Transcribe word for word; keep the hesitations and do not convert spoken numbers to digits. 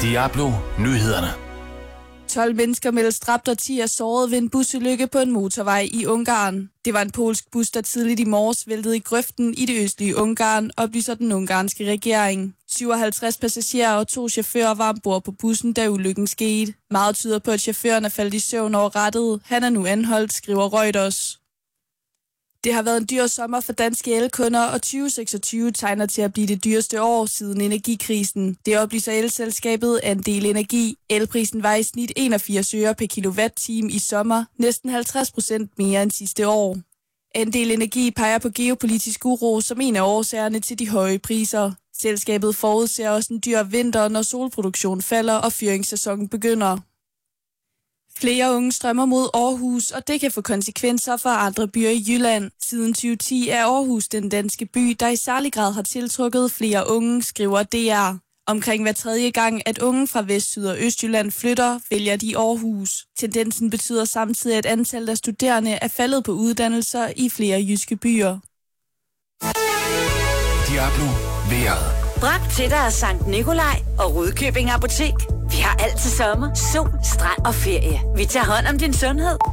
Diablo Nyhederne. tolv mennesker meldes dræbt og ti er såret ved en busulykke på en motorvej i Ungarn. Det var en polsk bus, der tidligt i morges væltede i grøften i det østlige Ungarn, oplyser den ungarske regering. syvoghalvtreds passagerer og to chauffører var ombord på bussen, da ulykken skete. Meget tyder på, at chaufføren er faldet i søvn over rattet. Han er nu anholdt, skriver Reuters. Det har været en dyr sommer for danske elkunder, og tyve seksogtyve tegner til at blive det dyreste år siden energikrisen. Det oplyser elselskabet Andel Energi. Elprisen var i snit enogfirs øre per kilowatt-time i sommer, næsten halvtreds procent mere end sidste år. Andel Energi peger på geopolitisk uro som en af årsagerne til de høje priser. Selskabet forudser også en dyr vinter, når solproduktion falder og fyringssæsonen begynder. Flere unge strømmer mod Aarhus, og det kan få konsekvenser for andre byer i Jylland. Siden tyve ti er Aarhus den danske by, der i særlig grad har tiltrukket flere unge, skriver D R. Omkring hver tredje gang, at unge fra Vest-, Syd- og Østjylland flytter, vælger de Aarhus. Tendensen betyder samtidig, at antallet af studerende er faldet på uddannelser i flere jyske byer. Diablo vejret. Bragt til dig af Sankt Nikolaj og Rudkøbing Apotek. Vi har altid sommer, sol, strand og ferie. Vi tager hånd om din sundhed.